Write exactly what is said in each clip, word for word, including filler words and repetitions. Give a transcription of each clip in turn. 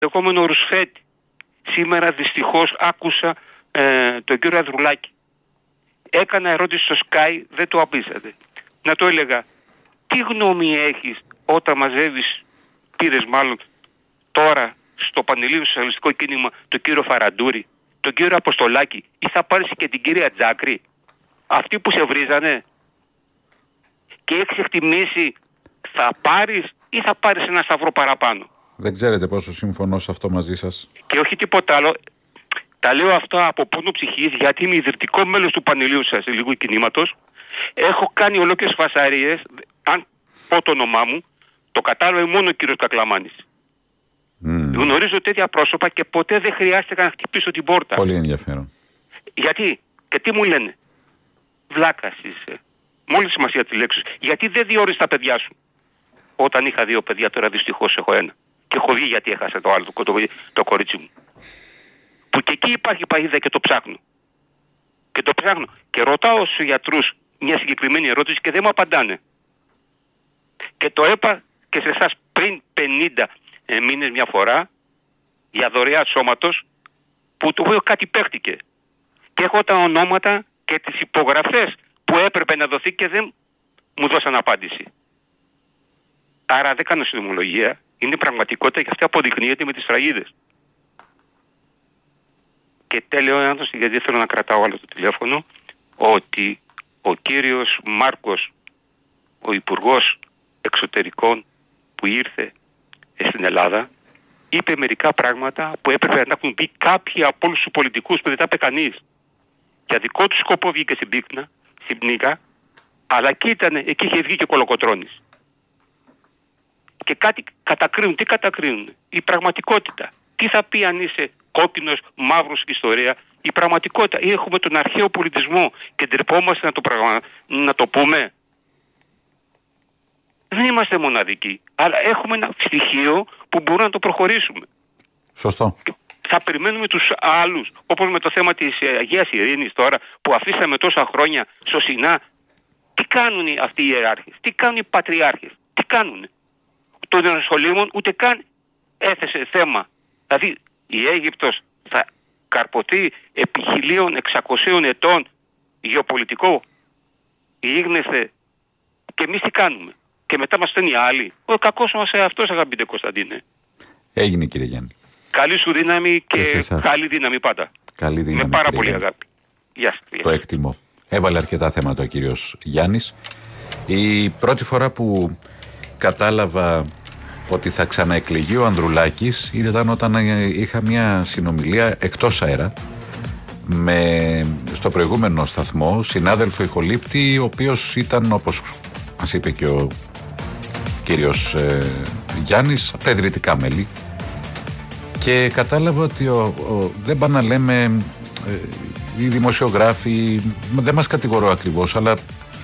λεγόμενο Ρουσφέτη. Σήμερα δυστυχώς άκουσα ε, τον κύριο Ανδρουλάκη. Έκανα ερώτηση στο Sky, δεν το απήσατε. Να το έλεγα, τι γνώμη έχεις όταν μαζεύεις, πήρες μάλλον τώρα στο Πανελλήνιο Σοσιαλιστικό Κίνημα τον κύριο Φαραντούρη, τον κύριο Αποστολάκη, ή θα πάρεις και την κυρία Τζάκρη, αυτοί που σε βρίζανε, και έχεις εκτιμήσει θα πάρεις ή θα πάρεις ένα σταυρό παραπάνω? Δεν ξέρετε πόσο συμφωνώ σε αυτό μαζί σας. Και όχι τίποτα άλλο. Τα λέω αυτά από πόνο ψυχής, γιατί είμαι ιδρυτικό μέλος του Πανελλήνιου Σοσιαλιστικού Κινήματος. Έχω κάνει ολόκληρες φασαρίες. Αν πω το όνομά μου, το κατάλαβε μόνο ο κύριος Κακλαμάνης. Mm. Γνωρίζω τέτοια πρόσωπα και ποτέ δεν χρειάστηκα να χτυπήσω την πόρτα. Πολύ ενδιαφέρον. Γιατί, και τι μου λένε, βλάκας είσαι. Μόλις σημασία τη λέξη. Γιατί δεν διόρισε τα παιδιά σου? Όταν είχα δύο παιδιά, τώρα δυστυχώς έχω ένα. Και έχω βγει γιατί έχασα το άλλο, το, το, το κορίτσι μου. Που και εκεί υπάρχει παγίδα και το ψάχνω. Και το ψάχνω. Και ρωτάω στους γιατρούς μια συγκεκριμένη ερώτηση και δεν μου απαντάνε. Και το έπα και σε εσάς πριν πενήντα ε, μήνες μια φορά για δωρεά σώματος, που το οποίο κάτι παίχτηκε. Και έχω τα ονόματα και τις υπογραφές που έπρεπε να δοθεί και δεν μου δώσαν απάντηση. Άρα δεν κάνω συνομολογία. Είναι πραγματικότητα και αυτή αποδεικνύεται με τις φραγίδες. Και τέλειο άνθρωπος, γιατί δεν θέλω να κρατάω άλλο το τηλέφωνο, ότι ο κύριος Μάρκος, ο Υπουργός Εξωτερικών που ήρθε στην Ελλάδα, είπε μερικά πράγματα που έπρεπε να έχουν πει κάποιοι από όλους τους πολιτικούς που δεν τα είπε κανείς. Για δικό του σκοπό βγήκε στην πίκνα, στην πνίκα, αλλά και ήταν, εκεί είχε βγει και κολοκοτρώνης. Και κάτι κατακρίνουν. Τι κατακρίνουν? Η πραγματικότητα. Τι θα πει αν είσαι κόκκινος, μαύρος ιστορία? Η πραγματικότητα. Ή έχουμε τον αρχαίο πολιτισμό και ντρεπόμαστε να το, πραγμα... να το πούμε. Δεν είμαστε μοναδικοί. Αλλά έχουμε ένα στοιχείο που μπορούμε να το προχωρήσουμε. Σωστό. Και θα περιμένουμε τους άλλους. Όπως με το θέμα της Αγίας Ειρήνης τώρα, που αφήσαμε τόσα χρόνια στο Σινά. Τι κάνουν αυτοί οι ιεράρχες? Τι κάνουν οι πατριάρχες? Τι κάνουν? Των Ιεροσολύμων ούτε καν έθεσε θέμα. Δηλαδή η Αίγυπτος θα καρποθεί επί χίλια εξακοσίων ετών γεωπολιτικό γίγνεσθε, και εμείς τι κάνουμε? Και μετά μας στέλνει άλλοι. Ο κακός μας εαυτός, αγαπητέ Κωνσταντίνε. Έγινε, κύριε Γιάννη. Καλή σου δύναμη και, και καλή δύναμη πάντα. Καλή δύναμη. Με πάρα πολύ αγάπη. Γεια σας. Το εκτιμώ. Έβαλε αρκετά θέματα ο κύριος Γιάννης. Η πρώτη φορά που κατάλαβα ότι θα ξαναεκλεγεί ο Ανδρουλάκης ήταν όταν είχα μια συνομιλία εκτός αέρα με, στο προηγούμενο σταθμό, συνάδελφο ηχολήπτη, ο οποίος ήταν, όπως μας είπε και ο κύριος ε, Γιάννης, από τα ιδρυτικά μέλη, και κατάλαβα ότι ο, ο, δεν πάνε να λέμε ε, οι δημοσιογράφοι, δεν μας κατηγορώ ακριβώς, αλλά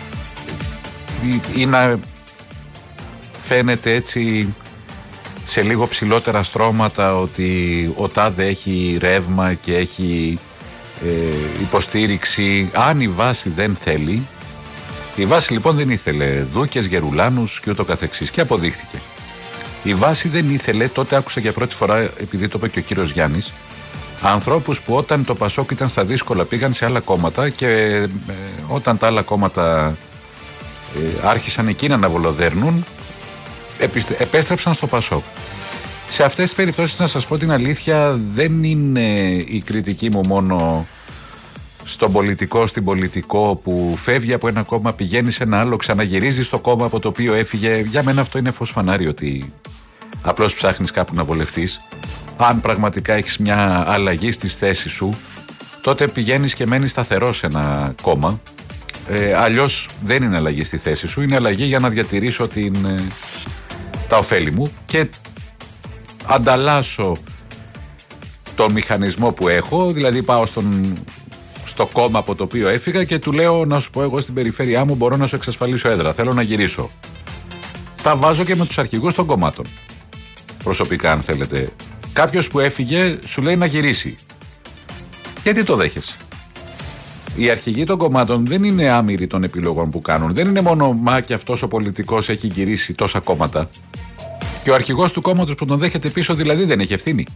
ή, ή να φαίνεται έτσι σε λίγο ψηλότερα στρώματα ότι ο τάδε έχει ρεύμα και έχει ε, υποστήριξη, αν η βάση δεν θέλει. Η βάση λοιπόν δεν ήθελε Δούκες, Γερουλάνους και ούτω καθεξής, και αποδείχθηκε. Η βάση δεν ήθελε, τότε άκουσα για πρώτη φορά, επειδή το είπε και ο κύριος Γιάννης, ανθρώπους που όταν το Πασόκ ήταν στα δύσκολα πήγαν σε άλλα κόμματα και ε, όταν τα άλλα κόμματα ε, άρχισαν εκείνα να βολοδέρνουν, επέστρεψαν στο Πασόκ. Σε αυτές τις περιπτώσεις, να σας πω την αλήθεια, δεν είναι η κριτική μου μόνο στον πολιτικό, στην πολιτικό, που φεύγει από ένα κόμμα, πηγαίνει σε ένα άλλο, ξαναγυρίζει στο κόμμα από το οποίο έφυγε. Για μένα αυτό είναι φως φανάρι, ότι απλώς ψάχνεις κάπου να βολευτείς. Αν πραγματικά έχεις μια αλλαγή στις θέσεις σου, τότε πηγαίνεις και μένεις σταθερός σε ένα κόμμα. Ε, αλλιώς δεν είναι αλλαγή στη θέση σου, είναι αλλαγή για να διατηρήσω την, ε, τα ωφέλη μου και ανταλλάσσω τον μηχανισμό που έχω, δηλαδή πάω στον, στο κόμμα από το οποίο έφυγα και του λέω, να σου πω, εγώ στην περιφέρειά μου μπορώ να σου εξασφαλίσω έδρα, θέλω να γυρίσω. Τα βάζω και με τους αρχηγούς των κομμάτων. Προσωπικά, αν θέλετε. Κάποιος που έφυγε σου λέει να γυρίσει. Γιατί το δέχεσαι? Οι αρχηγοί των κομμάτων δεν είναι άμυροι των επιλογών που κάνουν. Δεν είναι μόνο μα και αυτός ο πολιτικός έχει γυρίσει τόσα κόμματα. Και ο αρχηγός του κόμματος που τον δέχεται πίσω δηλαδή δεν έχει ευθύνη.